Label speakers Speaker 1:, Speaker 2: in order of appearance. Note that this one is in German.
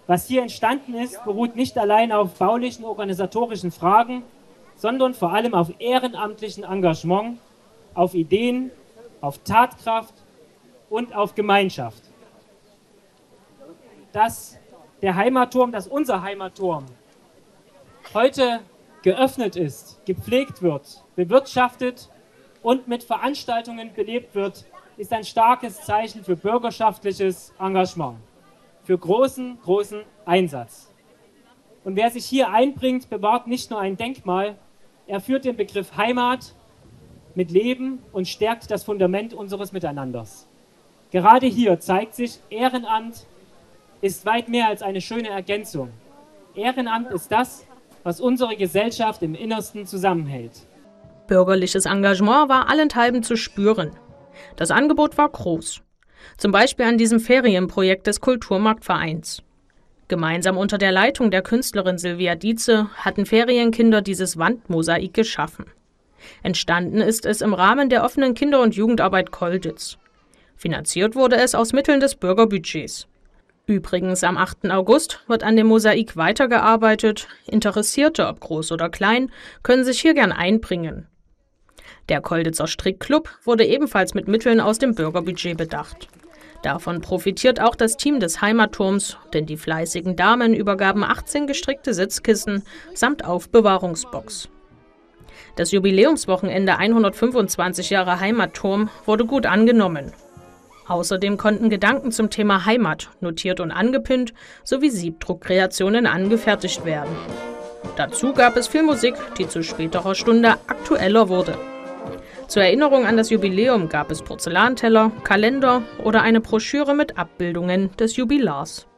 Speaker 1: Was hier entstanden ist, beruht nicht allein auf baulichen, organisatorischen Fragen, sondern vor allem auf ehrenamtlichem Engagement, auf Ideen, auf Tatkraft und auf Gemeinschaft. Dass unser Heimatturm heute geöffnet ist, gepflegt wird, bewirtschaftet und mit Veranstaltungen belebt wird, ist ein starkes Zeichen für bürgerschaftliches Engagement, für großen Einsatz. Und wer sich hier einbringt, bewahrt nicht nur ein Denkmal, er führt den Begriff Heimat mit Leben und stärkt das Fundament unseres Miteinanders. Gerade hier zeigt sich, Ehrenamt ist weit mehr als eine schöne Ergänzung. Ehrenamt ist das, was unsere Gesellschaft im Innersten zusammenhält.
Speaker 2: Bürgerliches Engagement war allenthalben zu spüren. Das Angebot war groß. Zum Beispiel an diesem Ferienprojekt des Kulturmarktvereins. Gemeinsam unter der Leitung der Künstlerin Silvia Dietze hatten Ferienkinder dieses Wandmosaik geschaffen. Entstanden ist es im Rahmen der offenen Kinder- und Jugendarbeit Kolditz. Finanziert wurde es aus Mitteln des Bürgerbudgets. Übrigens, am 8. August wird an dem Mosaik weitergearbeitet. Interessierte, ob groß oder klein, können sich hier gern einbringen. Der Kolditzer Strickclub wurde ebenfalls mit Mitteln aus dem Bürgerbudget bedacht. Davon profitiert auch das Team des Heimatturms, denn die fleißigen Damen übergaben 18 gestrickte Sitzkissen samt Aufbewahrungsbox. Das Jubiläumswochenende 125 Jahre Heimatturm wurde gut angenommen. Außerdem konnten Gedanken zum Thema Heimat notiert und angepinnt sowie Siebdruckkreationen angefertigt werden. Dazu gab es viel Musik, die zu späterer Stunde aktueller wurde. Zur Erinnerung an das Jubiläum gab es Porzellanteller, Kalender oder eine Broschüre mit Abbildungen des Jubilars.